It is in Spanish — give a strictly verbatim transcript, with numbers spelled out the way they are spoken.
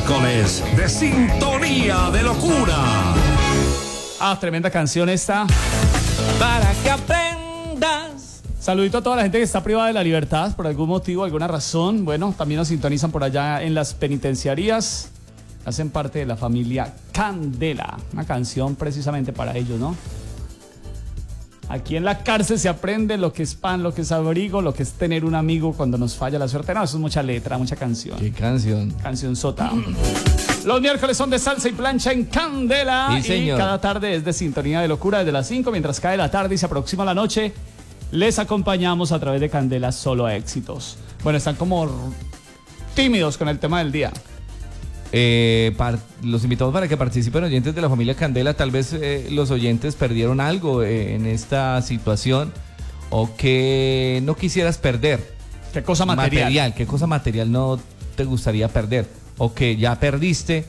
miércoles de Sintonía de Locura. Ah, tremenda canción esta. Para que aprendas. Saludito a toda la gente que está privada de la libertad por algún motivo, alguna razón. Bueno, también nos sintonizan por allá en las penitenciarías. Hacen parte de la familia Candela. Una canción precisamente para ellos, ¿no? Aquí en la cárcel se aprende lo que es pan, lo que es abrigo, lo que es tener un amigo cuando nos falla la suerte. No, eso es mucha letra, mucha canción. ¿Qué canción? Canción sota. Los miércoles son de salsa y plancha en Candela. Sí, señor. Y cada tarde es de Sintonía de Locura desde las cinco. Mientras cae la tarde y se aproxima la noche, les acompañamos a través de Candela Solo Éxitos. Bueno, están como tímidos con el tema del día. Eh, par, los invitamos para que participen oyentes de la familia Candela. Tal vez eh, los oyentes perdieron algo eh, en esta situación o que no quisieras perder. ¿Qué cosa material? material? ¿Qué cosa material no te gustaría perder? O que ya perdiste